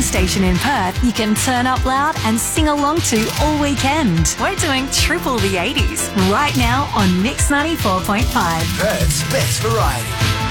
station in Perth you can turn up loud and sing along to all weekend. We're doing triple the 80s right now on Mix 94.5. Perth's best variety.